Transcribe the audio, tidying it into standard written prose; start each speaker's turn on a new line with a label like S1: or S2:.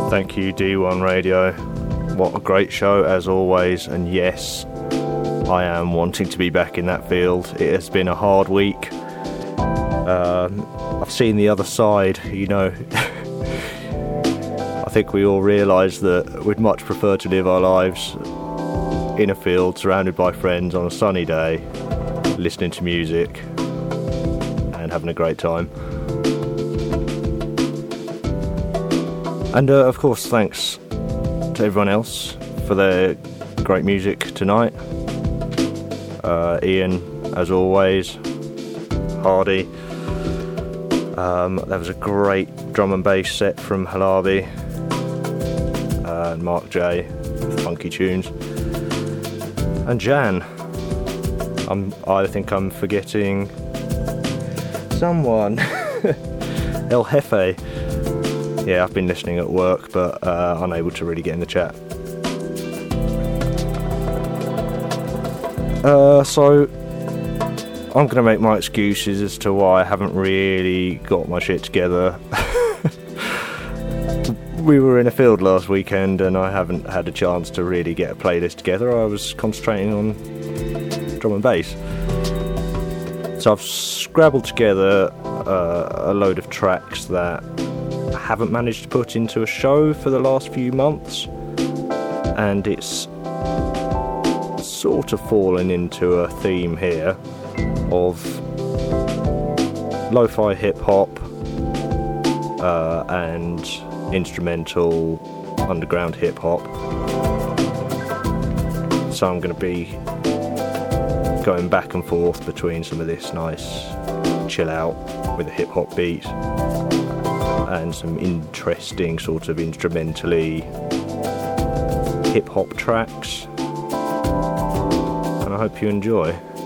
S1: Thank you, D1 Radio. What a great show as always, and yes, I am wanting to be back in that field. It has been a hard week. I've seen the other side, you know. I think we all realise that we'd much prefer to live our lives in a field surrounded by friends on a sunny day, listening to music and having a great time. And of course, thanks to everyone else for their great music tonight. Ian, as always, Hardy. There was a great drum and bass set from Halabi and Mark J with funky tunes. And Jan. I think I'm forgetting someone. El Jefe. Yeah, I've been listening at work, but unable to really get in the chat. So I'm going to make my excuses as to why I haven't really got my shit together. We were in a field last weekend and I haven't had a chance to really get a playlist together. I was concentrating on drum and bass. So I've scrabbled together a load of tracks that I haven't managed to put into a show for the last few months, and it's sort of fallen into a theme here of lo-fi hip-hop and instrumental underground hip-hop. So I'm going to be going back and forth between some of this nice chill out with a hip-hop beat and some interesting sort of instrumentally hip-hop tracks, and I hope you enjoy.